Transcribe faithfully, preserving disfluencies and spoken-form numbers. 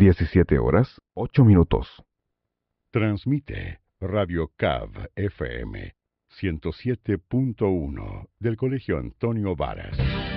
diecisiete horas, ocho minutos. Transmite Radio Cav F M ciento siete punto uno del Colegio Antonio Varas.